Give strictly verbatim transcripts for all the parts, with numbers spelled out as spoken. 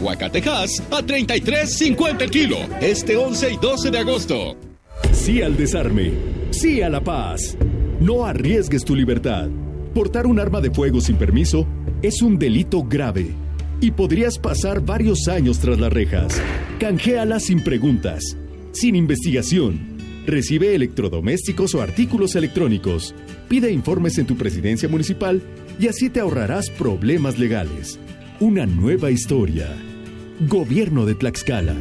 aguacatejas a treinta y tres cincuenta el kilo, este once y doce de agosto. Sí al desarme, sí a la paz. No arriesgues tu libertad. Portar un arma de fuego sin permiso es un delito grave y podrías pasar varios años tras las rejas. Canjéala sin preguntas, sin investigación. Recibe electrodomésticos o artículos electrónicos. Pide informes en tu presidencia municipal y así te ahorrarás problemas legales. Una nueva historia. Gobierno de Tlaxcala.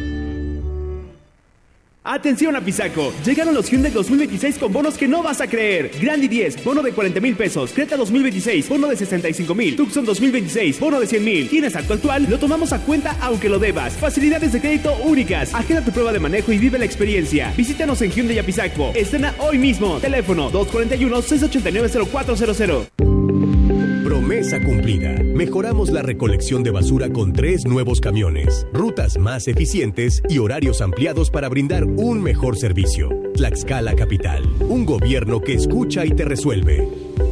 Atención Apizaco, llegaron los Hyundai dos mil veintiséis con bonos que no vas a creer. Grandi diez, bono de cuarenta mil pesos. Creta dos mil veintiséis, bono de sesenta y cinco mil. Tucson dos mil veintiséis, bono de cien mil. ¿Tienes acto actual? Lo tomamos a cuenta aunque lo debas. Facilidades de crédito únicas. Agenda tu prueba de manejo y vive la experiencia. Visítanos en Hyundai Apizaco. Estrena hoy mismo. Teléfono dos cuatro uno, seis ocho nueve, cero cuatro cero cero. Promesa cumplida. Mejoramos la recolección de basura con tres nuevos camiones, rutas más eficientes y horarios ampliados para brindar un mejor servicio. Tlaxcala Capital, un gobierno que escucha y te resuelve.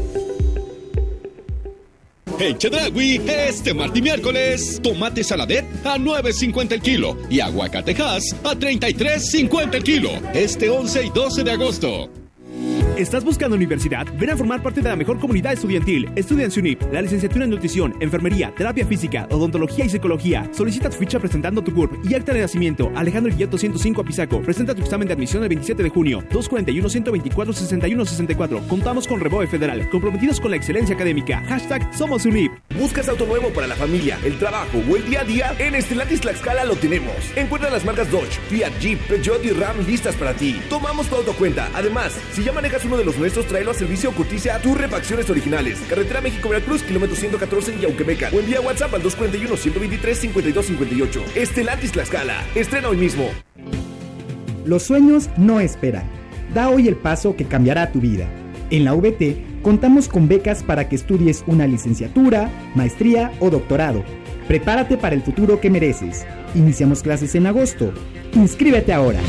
En Chedraui, este martes y miércoles, tomate saladet a nueve cincuenta el kilo y aguacatejas a treinta y tres cincuenta el kilo, este once y doce de agosto. ¿Estás buscando universidad? Ven a formar parte de la mejor comunidad estudiantil. Estudia en SUNIP, la licenciatura en nutrición, enfermería, terapia física, odontología y psicología. Solicita tu ficha presentando tu C U R P y acta de nacimiento. Alejandro Guilleto ciento cinco Apizaco. Presenta tu examen de admisión el veintisiete de junio. dos cuatro uno, uno dos cuatro, seis uno seis cuatro. Contamos con Reboe Federal. Comprometidos con la excelencia académica. Hashtag Somos SUNIP. ¿Buscas auto nuevo para la familia, el trabajo o el día a día? En Stellantis Tlaxcala lo tenemos. Encuentra las marcas Dodge, Fiat, Jeep, Peugeot y Ram listas para ti. Tomamos tu autocuenta. Además, si ya manejas uno de los nuestros, tráelo a servicio o cotiza a tus refacciones originales. Carretera México-Veracruz, kilómetro ciento catorce en Yauquemeca. O envía WhatsApp al dos cuatro uno, uno dos tres, cinco dos cinco ocho. Stellantis Tlaxcala. Estrena hoy mismo. Los sueños no esperan. Da hoy el paso que cambiará tu vida. En la V T contamos con becas para que estudies una licenciatura, maestría o doctorado. Prepárate para el futuro que mereces. Iniciamos clases en agosto. Inscríbete ahora.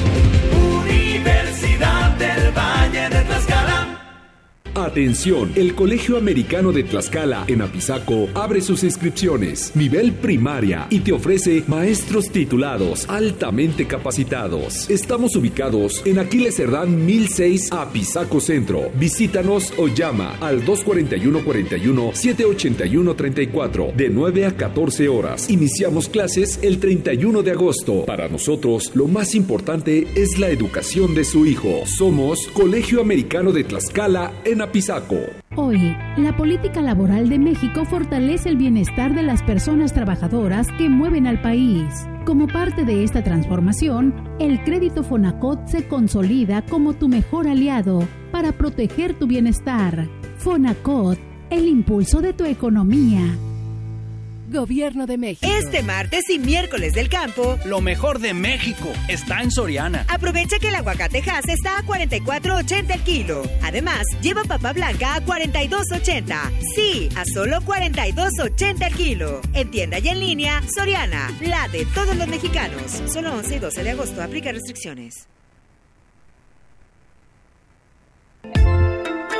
Universidad del Valle de Tlaxcala. Atención, el Colegio Americano de Tlaxcala en Apizaco abre sus inscripciones nivel primaria y te ofrece maestros titulados altamente capacitados. Estamos ubicados en Aquiles Cerdán mil seis Apizaco Centro. Visítanos o llama al dos cuatro uno, cuatro uno, siete ocho uno, tres cuatro de nueve a catorce horas. Iniciamos clases el treinta y uno de agosto. Para nosotros, lo más importante es la educación de su hijo. Somos Colegio Americano de Tlaxcala en Apizaco. Hoy, la política laboral de México fortalece el bienestar de las personas trabajadoras que mueven al país. Como parte de esta transformación, el crédito Fonacot se consolida como tu mejor aliado para proteger tu bienestar. Fonacot, el impulso de tu economía. Gobierno de México. Este martes y miércoles del campo, lo mejor de México está en Soriana. Aprovecha que el aguacatejas está a cuarenta y cuatro ochenta el kilo. Además, lleva papa blanca a cuarenta y dos ochenta. Sí, a solo cuarenta y dos ochenta el kilo. En tienda y en línea, Soriana, la de todos los mexicanos. Solo once y doce de agosto, aplica restricciones.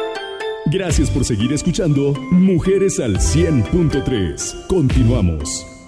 Gracias por seguir escuchando Mujeres al cien punto tres. Continuamos.